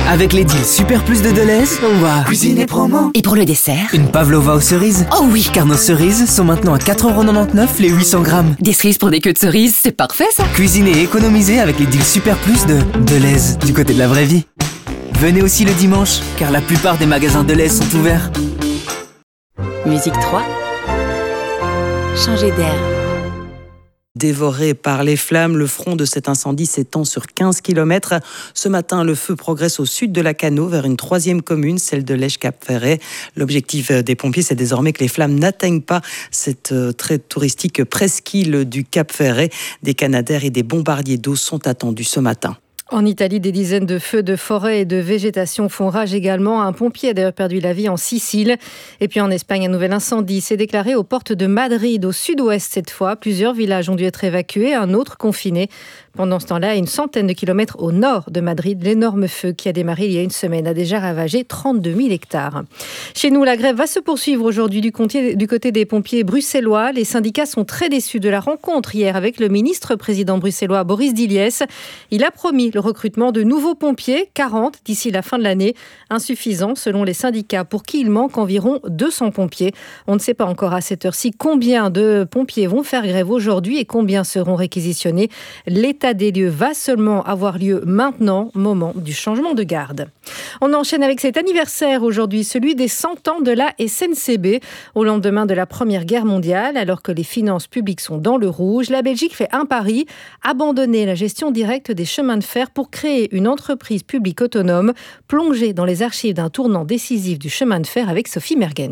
Avec les deals Super Plus de Deleuze, on va cuisiner promo. Et pour le dessert, Une pavlova aux cerises. oh oui, Car nos cerises sont maintenant à 4,99€ les 800 grammes. des cerises pour des queues de cerises, c'est parfait ça. Cuisiner et économiser avec les deals Super Plus de Deleuze, du côté de la vraie vie. Venez aussi le dimanche, car la plupart des magasins Deleuze sont ouverts. Musique 3, changer d'air. Dévoré par les flammes, le front de cet incendie s'étend sur 15 km. Ce matin, le feu progresse au sud de la Cano vers une troisième commune, celle de Lège-Cap-Ferret. L'objectif des pompiers, c'est désormais que les flammes n'atteignent pas cette très touristique presqu'île du Cap-Ferret. Des canadaires et des bombardiers d'eau sont attendus ce matin. En Italie, des dizaines de feux de forêt et de végétation font rage également. Un pompier a d'ailleurs perdu la vie en Sicile. Et puis en Espagne, un nouvel incendie s'est déclaré aux portes de Madrid, au sud-ouest cette fois. Plusieurs villages ont dû être évacués, un autre confiné. Pendant ce temps-là, à une centaine de kilomètres au nord de Madrid, l'énorme feu qui a démarré il y a une semaine a déjà ravagé 32 000 hectares. Chez nous, la grève va se poursuivre aujourd'hui du côté des pompiers bruxellois. Les syndicats sont très déçus de la rencontre hier avec le ministre-président bruxellois Boris Diliès. Il a promis le recrutement de nouveaux pompiers, 40 d'ici la fin de l'année, insuffisant selon les syndicats pour qui il manque environ 200 pompiers. On ne sait pas encore à cette heure-ci combien de pompiers vont faire grève aujourd'hui et combien seront réquisitionnés. L'état des lieux va seulement avoir lieu maintenant, moment du changement de garde. On enchaîne avec cet anniversaire aujourd'hui, celui des 100 ans de la SNCB. Au lendemain de la Première Guerre mondiale, alors que les finances publiques sont dans le rouge, la Belgique fait un pari, abandonner la gestion directe des chemins de fer pour créer une entreprise publique autonome, plongée dans les archives d'un tournant décisif du chemin de fer avec Sophie Mergen.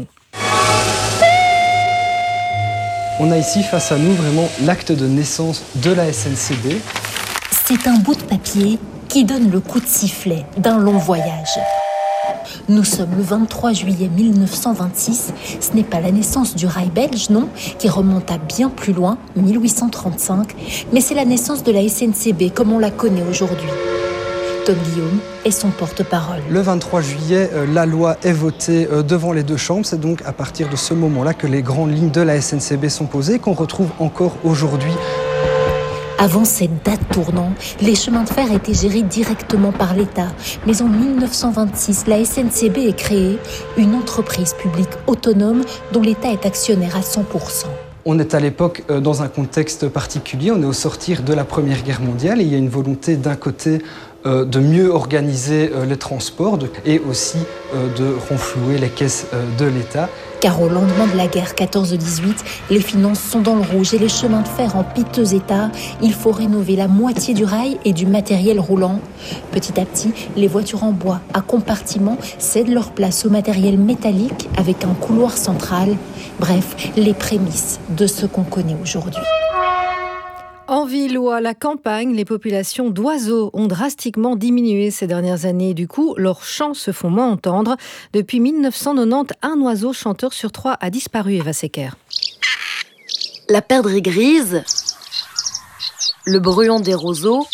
On a ici face à nous vraiment l'acte de naissance de la SNCB. C'est un bout de papier qui donne le coup de sifflet d'un long voyage. Nous sommes le 23 juillet 1926. Ce n'est pas la naissance du rail belge, non, qui remonte à bien plus loin, 1835, mais c'est la naissance de la SNCB comme on la connaît aujourd'hui. Tom Guillaume est son porte-parole. Le 23 juillet, la loi est votée devant les deux chambres. C'est donc à partir de ce moment-là que les grandes lignes de la SNCB sont posées, qu'on retrouve encore aujourd'hui. Avant cette date tournant, les chemins de fer étaient gérés directement par l'État. Mais en 1926, la SNCB est créée, une entreprise publique autonome dont l'État est actionnaire à 100%. On est à l'époque dans un contexte particulier. On est au sortir de la Première Guerre mondiale et il y a une volonté d'un côté de mieux organiser les transports et aussi de renflouer les caisses de l'État. Car au lendemain de la guerre 14-18, les finances sont dans le rouge et les chemins de fer en piteux état. Il faut rénover la moitié du rail et du matériel roulant. Petit à petit, les voitures en bois à compartiments cèdent leur place au matériel métallique avec un couloir central. Bref, les prémices de ce qu'on connaît aujourd'hui. En ville ou à la campagne, les populations d'oiseaux ont drastiquement diminué ces dernières années. Du coup, leurs chants se font moins entendre. Depuis 1990, un oiseau chanteur sur 3 a disparu, Eva Secker. La perdrix grise, le bruant des roseaux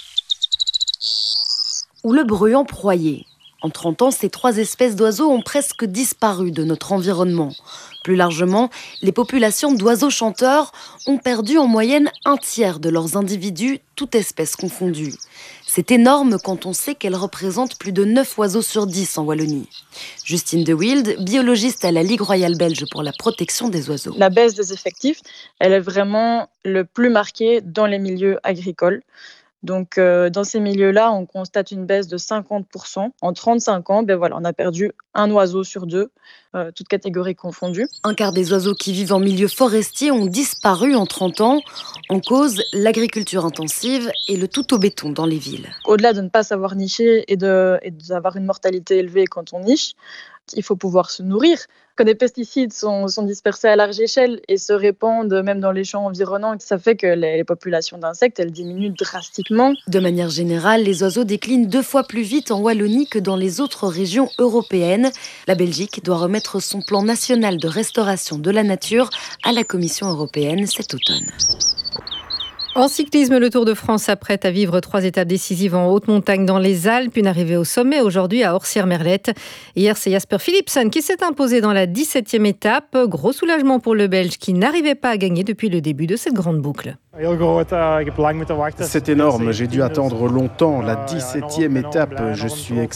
ou le bruant proyé. En 30 ans, ces 3 espèces d'oiseaux ont presque disparu de notre environnement. Plus largement, les populations d'oiseaux chanteurs ont perdu en moyenne un tiers de leurs individus, toutes espèces confondues. C'est énorme quand on sait qu'elles représentent plus de 9 oiseaux sur 10 en Wallonie. Justine de Wilde, biologiste à la Ligue royale belge pour la protection des oiseaux. La baisse des effectifs, elle est vraiment le plus marquée dans les milieux agricoles. Donc, dans ces milieux-là, on constate une baisse de 50%. En 35 ans, on a perdu un oiseau sur 2, toutes catégories confondues. Un quart des oiseaux qui vivent en milieu forestier ont disparu en 30 ans. En cause, l'agriculture intensive et le tout au béton dans les villes. Au-delà de ne pas savoir nicher et d'avoir une mortalité élevée quand on niche, il faut pouvoir se nourrir. Quand des pesticides sont dispersés à large échelle et se répandent même dans les champs environnants, ça fait que les populations d'insectes, elles diminuent drastiquement. De manière générale, les oiseaux déclinent 2 fois plus vite en Wallonie que dans les autres régions européennes. La Belgique doit remettre son plan national de restauration de la nature à la Commission européenne cet automne. En cyclisme, le Tour de France s'apprête à vivre 3 étapes décisives en haute montagne dans les Alpes. Une arrivée au sommet aujourd'hui à Orsières-Merlette. Hier, c'est Jasper Philipsen qui s'est imposé dans la 17e étape. Gros soulagement pour le Belge qui n'arrivait pas à gagner depuis le début de cette grande boucle. C'est énorme, j'ai dû attendre longtemps. La 17e étape, je suis